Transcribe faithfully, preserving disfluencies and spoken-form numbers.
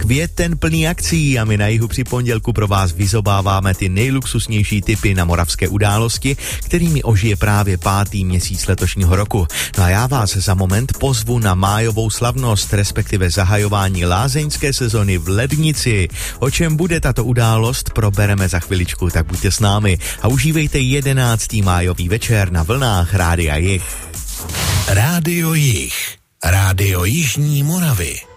Květen plný akcí a my na Jihu při pondělku pro vás vyzobáváme ty nejluxusnější tipy na moravské události, kterými ožije právě pátý měsíc letošního roku. No a já vás za moment pozvu na májovou slavnost, respektive zahajování lázeňské sezony v Lednici. O čem bude tato událost, probereme za chviličku, tak buďte s námi a užívejte jedenáctý májový večer na vlnách Rádia Jih. Rádio Jih. Rádio Jižní Moravy.